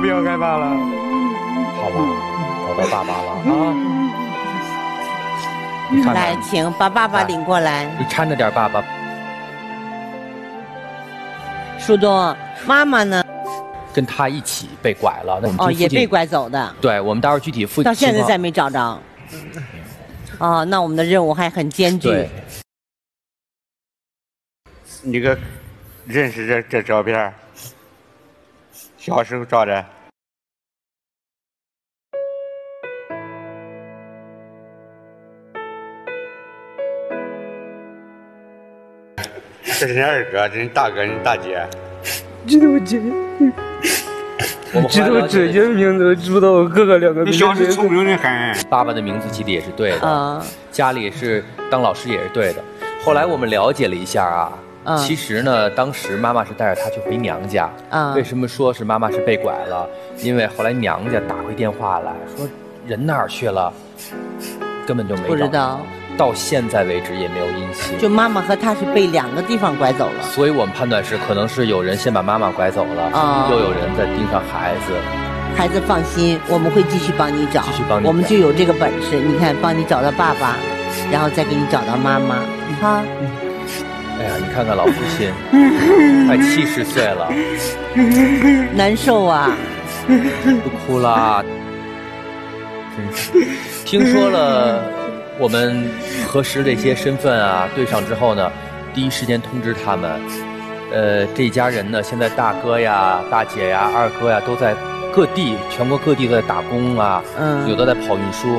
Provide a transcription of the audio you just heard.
要害怕了。 好吧，找到爸爸了啊！你看看来，请把爸爸领过来。 你搀着点爸爸。 树东，妈妈呢？ 跟他一起被拐了，那我们哦，也被拐走的。 对，我们待会儿具体到现在再没找着。哦，那我们的任务还很艰巨。 对。 你个认识这照片？小时候照的。这是你二哥，这是你大哥，你大姐。 知道这，知道这些名字，知不道我哥哥两个名字。 你小时候聪明的很。 爸爸的名字记得也是对的，家里是当老师也是对的。后来我们了解了一下啊，其实呢，当时妈妈是带着他去回娘家。为什么说是妈妈是被拐了？因为后来娘家打回电话来说人哪儿去了，根本就没不知道。 到现在为止也没有音信， 就妈妈和他是被2个地方拐走了， 所以我们判断是可能是有人先把妈妈拐走了，又有人在盯上孩子。 孩子放心，我们会继续帮你找，我们就有这个本事。你看，帮你找到爸爸，然后再给你找到妈妈。哈， 哎呀，你看看老父亲，快70岁了， 难受啊， 都哭了，真是。听说了。我们核实这些身份啊，对上之后呢，第一时间通知他们。这一家人呢，现在大哥呀、大姐呀、二哥呀，都在各地，全国各地都在打工啊，有的在跑运输。